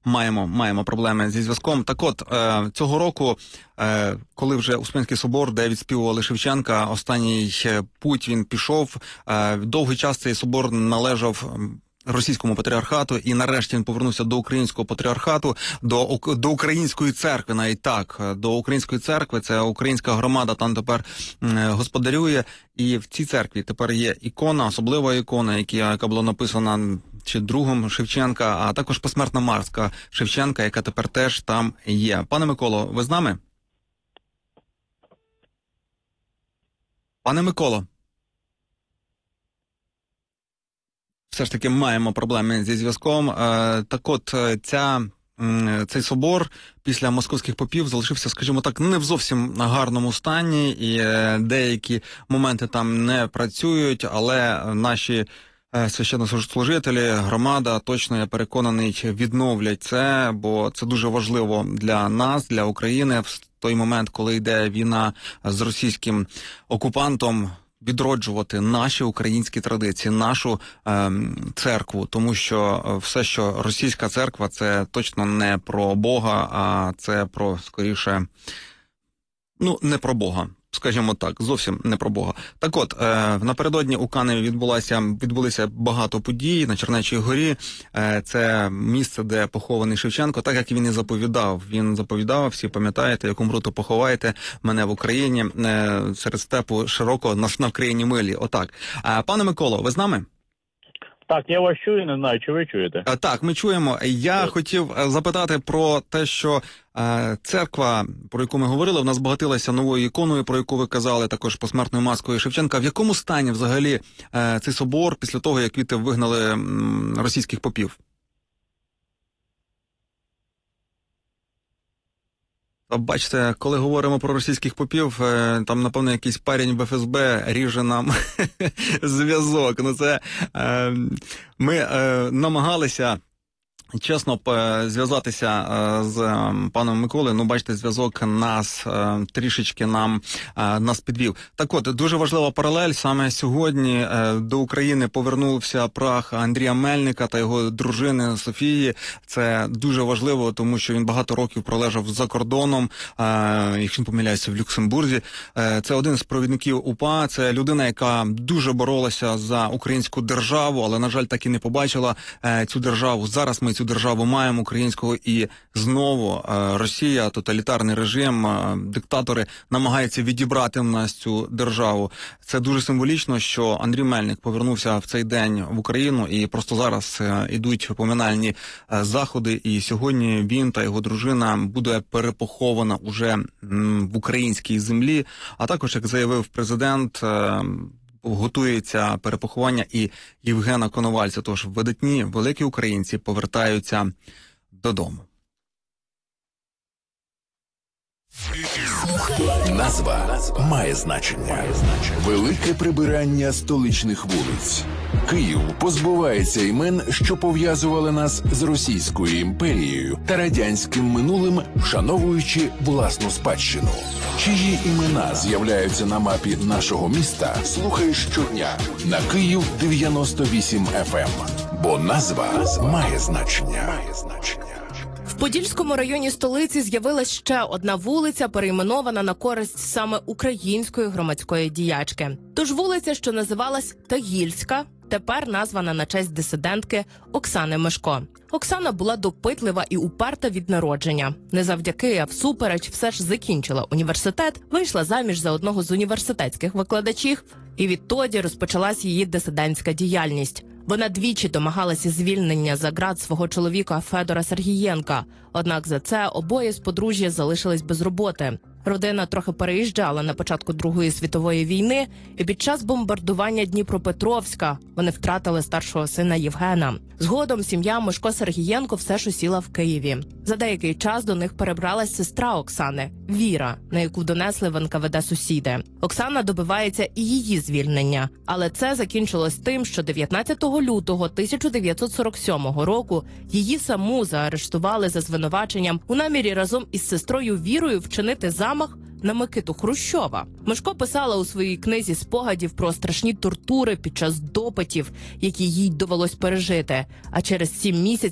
маємо проблеми зі зв'язком. Так от, цього року, коли вже Успенський собор, де відспівували Шевченка, останній путь він пішов, довгий час цей собор належав російському патріархату, і нарешті він повернувся до українського патріархату, до української церкви, навіть так, до української церкви, це українська громада там тепер господарює, і в цій церкві тепер є ікона, особлива ікона, яка була написана чи другом Шевченка, а також посмертна маска Шевченка, яка тепер теж там є. Пане Миколо, ви з нами? Пане Миколо? Все ж таки маємо проблеми зі зв'язком. Так от, цей собор після московських попів залишився, скажімо так, не в зовсім гарному стані, і деякі моменти там не працюють, але наші священнослужителі, громада, точно, я переконаний, відновлять це, бо це дуже важливо для нас, для України, в той момент, коли йде війна з російським окупантом, відроджувати наші українські традиції, нашу церкву, тому що все, що російська церква, це точно не про Бога, а це про, скоріше, не про Бога. Скажімо так, зовсім не про Бога. Так от, напередодні у Каневі відбулися багато подій на Чернечій горі. Це місце, де похований Шевченко, так як він і заповідав. Він заповідав, всі пам'ятаєте, як умру, то поховайте мене в Україні, серед степу широкого, на Вкраїні милі. Отак. Пане Миколо, ви з нами? Так, я вас чую, не знаю, чи ви чуєте? Так, ми чуємо. Я хотів запитати про те, що церква, про яку ми говорили, в нас збагатилася новою іконою, про яку ви казали, також посмертною маскою Шевченка. В якому стані взагалі цей собор після того, як звідти вигнали російських попів? Бачите, коли говоримо про російських попів, там, напевно, якийсь парень в ФСБ ріже нам зв'язок. Ми намагалися чесно зв'язатися з паном Миколою, бачите, зв'язок трішечки нас підвів. Так от, дуже важлива паралель. Саме сьогодні до України повернувся прах Андрія Мельника та його дружини Софії. Це дуже важливо, тому що він багато років пролежав за кордоном, якщо не помиляюся, в Люксембурзі. Це один з провідників УПА, це людина, яка дуже боролася за українську державу, але, на жаль, так і не побачила цю державу. Зараз ми цю державу маємо, українського, і знову Росія, тоталітарний режим, диктатори намагаються відібрати в нас цю державу. Це дуже символічно, що Андрій Мельник повернувся в цей день в Україну, і просто зараз ідуть поминальні заходи, і сьогодні він та його дружина буде перепохована уже в українській землі, а також, як заявив президент, готується перепоховання і Євгена Коновальця. Тож видатні великі українці повертаються додому. Назва має значення. Велике прибирання столичних вулиць. Київ позбувається імен, що пов'язували нас з Російською імперією та радянським минулим, вшановуючи власну спадщину. Чиї імена з'являються на мапі нашого міста, слухай щодня на Київ 98 FM. Бо назва має значення. В Подільському районі столиці з'явилась ще одна вулиця, перейменована на користь саме української громадської діячки. Тож вулиця, що називалась Тагільська, тепер названа на честь дисидентки Оксани Мишко. Оксана була допитлива і уперта від народження. Не завдяки, а всупереч, все ж закінчила університет, вийшла заміж за одного з університетських викладачів, і відтоді розпочалась її дисидентська діяльність. Вона двічі домагалася звільнення за ґрат свого чоловіка Федора Сергієнка. Однак за це обоє з подружжя залишились без роботи. Родина трохи переїжджала на початку Другої світової війни, і під час бомбардування Дніпропетровська вони втратили старшого сина Євгена. Згодом сім'я Мишко Сергієнко все ж осіла в Києві. За деякий час до них перебралась сестра Оксани – Віра, на яку донесли в НКВД сусіди. Оксана добивається і її звільнення. Але це закінчилось тим, що 19 лютого 1947 року її саму заарештували за звинуваченням у намірі разом із сестрою Вірою вчинити замах на Микиту Хрущова. Мишко писала у своїй книзі спогадів про страшні тортури під час допитів, які їй довелось пережити. А через 7 місяців